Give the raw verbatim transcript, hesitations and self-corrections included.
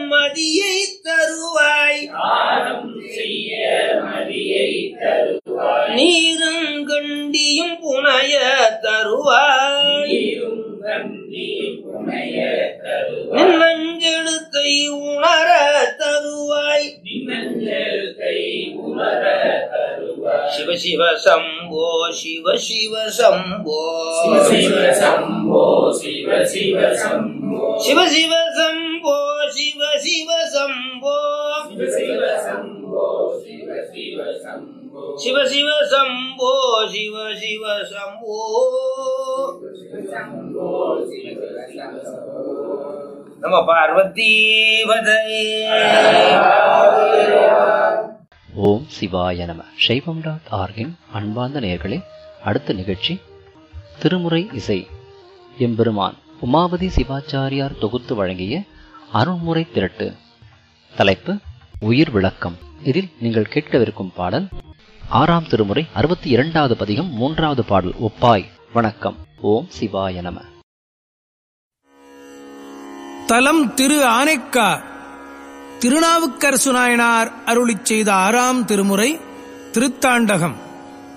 மதியை தருவாய் நீருங்கண்டியும் புனைய தருவாய் நின் நஞ்செழுத்தை உணர தருவாய் சிவ சிவ சம்போ சிவ சிவ சம்போ சிவ சம்போ சிவ சிவ சம்போ சிவ சிவ சம்போ சிவ சிவ சம்போ சிவ சம்போ சிவ சிவ சம்போ சிவ சிவ சம்போ சிவ சிவ சம்போ நம பார்வதி பதையே. ஓம் சிவாய நம. சைவம் டாட் ஆர்கின் அன்பார்ந்த நேயர்களே, அடுத்த நிகழ்ச்சி திருமுறை இசை. எம்பெருமான் உமாபதி சிவாச்சாரியார் தொகுத்து வழங்கிய அருண்முறை திரட்டு. தலைப்பு உயிர் விளக்கம். இதில் நீங்கள் கேட்கவிருக்கும் பாடல் ஆறாம் திருமுறை அறுபத்தி இரண்டாவது பதிகம் மூன்றாவது பாடல் ஒப்பாய். வணக்கம். ஓம் சிவாய நம. தலம் திரு ஆனைக்கா. திருநாவுக்கரசு நாயனார் அருளிச் செய்த ஆறாம் திருமுறை திருத்தாண்டகம்.